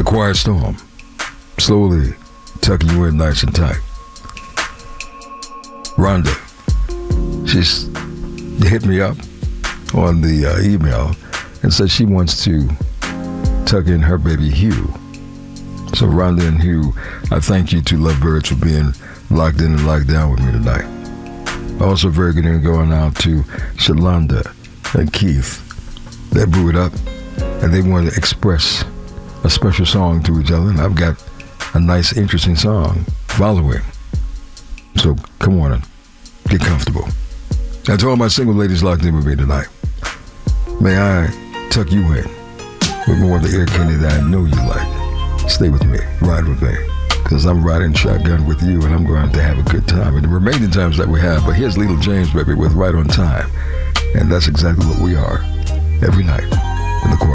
Quiet Storm, slowly tucking you in nice and tight. Rhonda, she's hit me up on the email and said she wants to tuck in her baby Hugh. So Rhonda and Hugh, I thank you two lovebirds for being locked in and locked down with me tonight. Also very good evening going out to Shalonda and Keith. They blew it up and they wanted to express a special song to each other, and I've got a nice, interesting song following. So come on and get comfortable. And to all my single ladies locked in with me tonight, may I tuck you in with more of the air candy that I know you like. Stay with me, ride with me, because I'm riding shotgun with you and I'm going to have a good time in the remaining times that we have. But here's Little James, baby, with Right on Time. And that's exactly what we are every night in the corner.